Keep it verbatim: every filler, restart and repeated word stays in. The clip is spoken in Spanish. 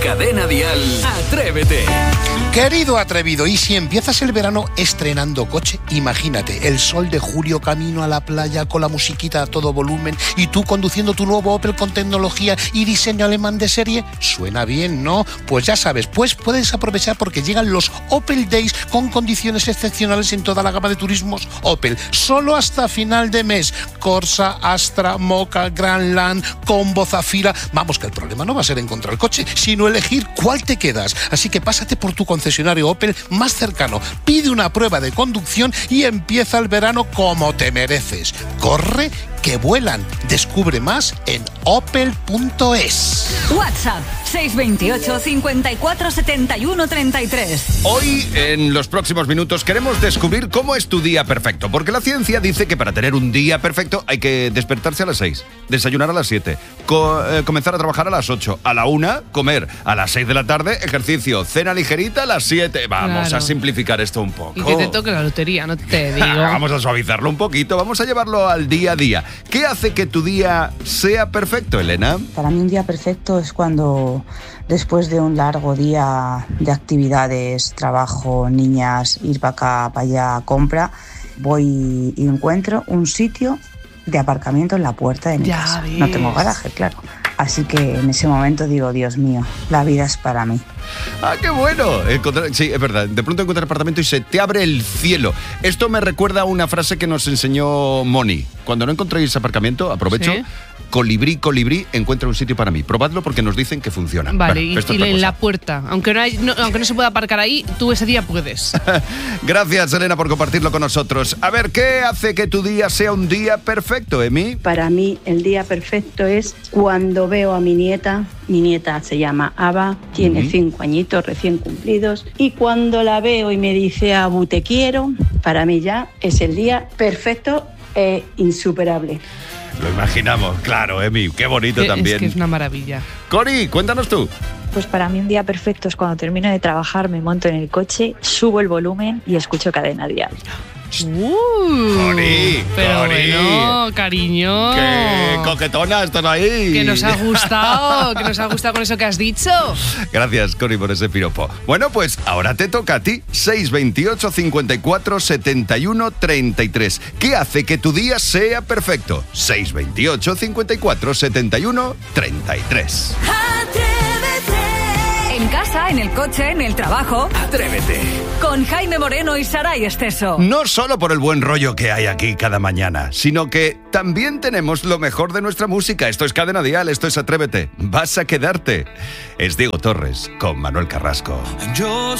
Cadena Dial, Atrévete. Querido atrevido, y si empiezas el verano estrenando coche, imagínate, el sol de julio camino a la playa con la musiquita a todo volumen y tú conduciendo tu nuevo Opel con tecnología y diseño alemán de serie. Suena bien, ¿no? Pues ya sabes, pues puedes aprovechar porque llegan los Opel Days con condiciones excepcionales en toda la gama de turismos Opel. Solo hasta final de mes. Corsa, Astra, Mocha, Grandland, Combo, Zafira. Vamos, que el problema no va a ser encontrar el coche, sino elegir cuál te quedas. Así que pásate por tu concesionario Opel más cercano, pide una prueba de conducción y empieza el verano como te mereces. Corre, que vuelan. Descubre más en opel punto es. WhatsApp seis dos ocho, cincuenta y cuatro, setenta y uno, treinta y tres. Hoy, en los próximos minutos, queremos descubrir cómo es tu día perfecto, porque la ciencia dice que para tener un día perfecto hay que despertarse a las seis, desayunar a las siete, co- eh, comenzar a trabajar a las ocho, a la una, comer, a las seis de la tarde, ejercicio, cena ligerita a las siete. Vamos Claro. a simplificar esto un poco. Y que te toque la lotería, no te digo. Vamos a suavizarlo un poquito, vamos a llevarlo al día a día. ¿Qué hace que tu día sea perfecto, Elena? Para mí un día perfecto es cuando después de un largo día de actividades, trabajo, niñas, ir para acá, para allá, compra, voy y encuentro un sitio de aparcamiento en la puerta de mi Ya casa. ves. No tengo garaje, claro. Así que en ese momento digo, Dios mío, la vida es para mí. ¡Ah, qué bueno! Encontrar, sí, es verdad. De pronto encuentras apartamento y se te abre el cielo. Esto me recuerda a una frase que nos enseñó Moni. Cuando no encontréis aparcamiento, aprovecho. Sí. Colibrí, colibrí, encuentra un sitio para mí. Probadlo porque nos dicen que funciona. Vale, Bueno, y, esto es y otra en cosa. la puerta. Aunque no, hay, no, aunque no se pueda aparcar ahí, tú ese día puedes. Gracias, Elena, por compartirlo con nosotros. A ver, ¿qué hace que tu día sea un día perfecto, Emi? Para mí el día perfecto es cuando veo a mi nieta. Mi nieta se llama Ava, tiene Ujú. cinco añitos recién cumplidos. Y cuando la veo y me dice, Abu, te quiero, para mí ya es el día perfecto e insuperable. Lo imaginamos, claro, Emi. Qué bonito Que- también. Es que es una maravilla. Cori, cuéntanos tú. Pues para mí un día perfecto es cuando termino de trabajar, me monto en el coche, subo el volumen y escucho Cadena Dial. Uh, Cori, pero Cori. bueno, cariño. ¡Qué coquetona estás ahí! Que nos ha gustado, que nos ha gustado con eso que has dicho. Gracias, Cori, por ese piropo. Bueno, pues ahora te toca a ti. seis veintiocho, cincuenta y cuatro, setenta y uno, treinta y tres. ¿Qué hace que tu día sea perfecto? seis veintiocho, cincuenta y cuatro, setenta y uno, treinta y tres. En casa, en el coche, en el trabajo. Atrévete. Con Jaime Moreno y Saray Esteso. No solo por el buen rollo que hay aquí cada mañana, sino que también tenemos lo mejor de nuestra música. Esto es Cadena Dial, esto es Atrévete. Vas a quedarte. Es Diego Torres con Manuel Carrasco. Yo